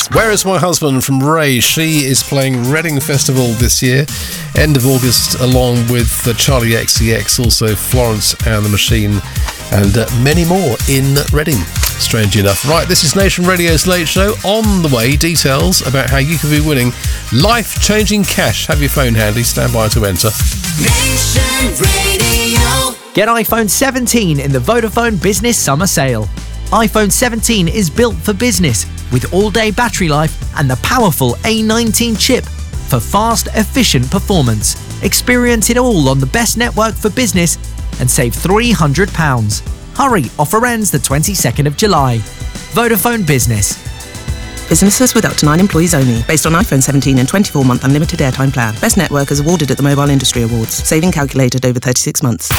Where Is My Husband from Ray. She is playing Reading Festival this year, end of August, along with Charlie XCX, also Florence and the Machine, and many more in Reading, strangely enough. Right, this is Nation Radio's Late Show. On the way, details about how you could be winning life-changing cash. Have your phone handy, stand by to enter. Nation Radio. Get iPhone 17 in the Vodafone Business Summer Sale. iPhone 17 is built for business with all-day battery life and the powerful A19 chip for fast, efficient performance. Experience it all on the best network for business and save £300. Hurry, offer ends the 22nd of July. Vodafone Business. Businesses with up to 9 employees only. Based on iPhone 17 and 24-month unlimited airtime plan. Best network is awarded at the Mobile Industry Awards. Saving calculated over 36 months.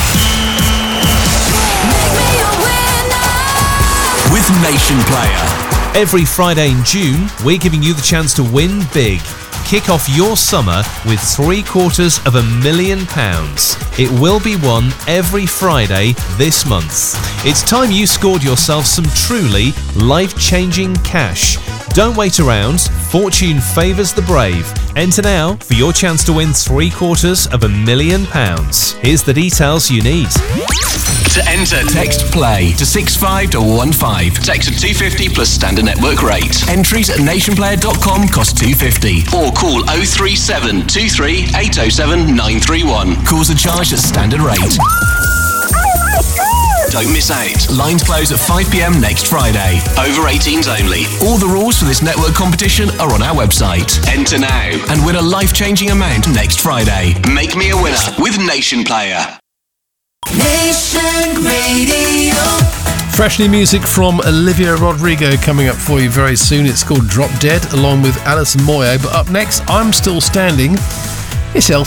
With Nation Player. Every Friday in June, we're giving you the chance to win big. Kick off your summer with £750,000. It will be won every Friday this month. It's time you scored yourself some truly life-changing cash. Don't wait around. Fortune favours the brave. Enter now for your chance to win £750,000. Here's the details you need. To enter, text PLAY to 65215. Text at 250 plus standard network rate. Entries at nationplayer.com cost £250. Or call 037 23 807 931. Calls are charged at standard rate. Don't miss out. Lines close at 5 p.m. next Friday. Over 18s only. All the rules for this network competition are on our website. Enter now and win a life-changing amount next Friday. Make me a winner with Nation Player. Nation Radio. Fresh new music from Olivia Rodrigo coming up for you very soon. It's called Drop Dead, along with Alison Moyet. But up next, I'm Still Standing. It's Elf.